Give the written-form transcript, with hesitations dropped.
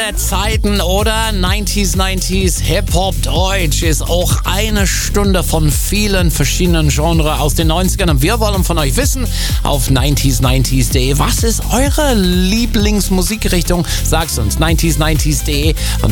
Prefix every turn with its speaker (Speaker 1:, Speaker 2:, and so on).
Speaker 1: wilde Zeiten oder 90s Hip-Hop Deutsch ist auch eine Stunde von vielen verschiedenen Genres aus den 90ern und wir wollen von euch wissen auf 90s.de, was ist eure Lieblingsmusikrichtung? Sagt's uns, 90s.de und